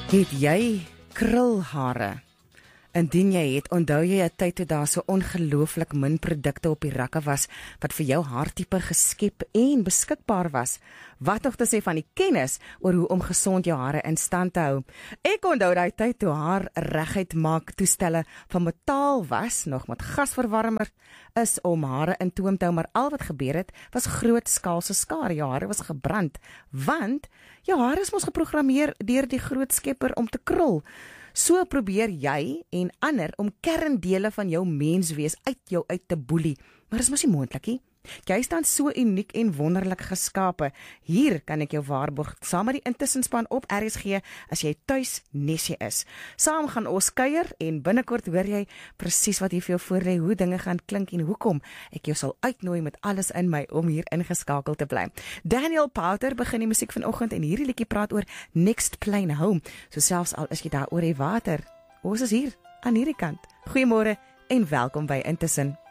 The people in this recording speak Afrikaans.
Het jy krulhare? Indien jy het, onthou jy 'n tyd toe daar so ongelooflik min produkte op die rakke was wat vir jou haartipe geskep en beskikbaar was. Wat nog te sê van die kennis oor hoe om gesond jou hare in stand te hou. Ek onthou daai tyd toe haar reguit maak toestelle van metaal was, nog met gasverwarmer is om hare in toom te hou, maar al wat gebeur het was grootskaalse skade. Jou hare was gebrand, want jou hare is mos geprogrammeer deur die groot skepper om te krul. So probeer jy en ander om kerndele van jou menswees uit jou uit te boelie, maar is mos nie moontlik nie. Jy staan so uniek en wonderlik geskape. Hier kan ek jou waarborg, saam met die intussenspan op RSG, as jy tuis nesie is. Saam gaan ons kuier en binnekort hoor jy presies wat hier vir jou voorlê, hoe dinge gaan klink en hoekom ek jou sal uitnooi met alles in my om hier ingeskakel te bly. Daniel Powter begin die musiek vanoggend en hierdie liedjie praat oor Next Plane Home. So selfs al is jy daar oor die water, ons is hier aan hierdie kant. Goeiemôre en welkom by Intussen.